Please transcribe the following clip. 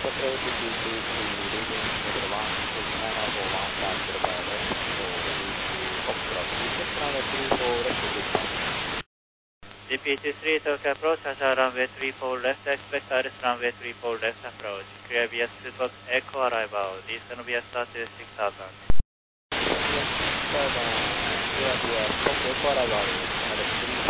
Approach to leading number 1, 941, goodbye, left, so ready to Foxtrot, reset runway 34 left, goodbye. GP23 Tokyo approach, Hasha runway 34 left, expect Iris runway 34 left approach. Clear via Super Echo arrival, descend via started 6000. Yes, 6000, clear via Super Echo arrival.